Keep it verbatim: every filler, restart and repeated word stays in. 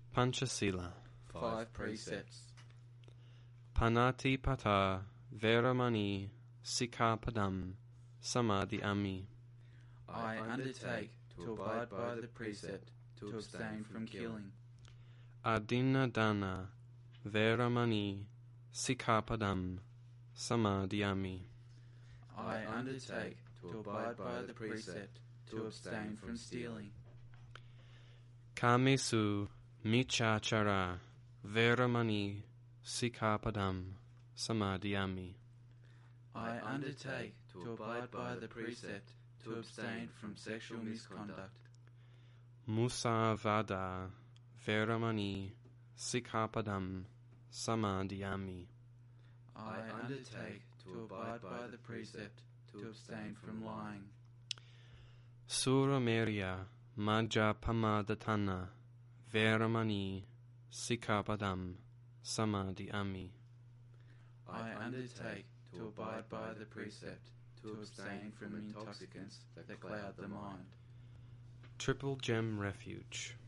Panchasila. Five precepts. Panati pata veramani sikhapadam samadhiyami. I undertake to abide by the precept to abstain from killing. Adina dana veramani sikhapadam samadhiyami. I undertake to abide by the precept to abstain from stealing. Kamesu michachara veramani sikhapadam samadhiyami. I undertake to abide by the precept to abstain from sexual misconduct. Musavada veramani sikhapadam samadhiyami. I undertake to abide by the precept to abstain from lying. Suramerya majjapamadhatana veramani sikhapadam samadhiyami. I undertake to abide by the precept to abstain from intoxicants that cloud the mind. Triple Gem Refuge.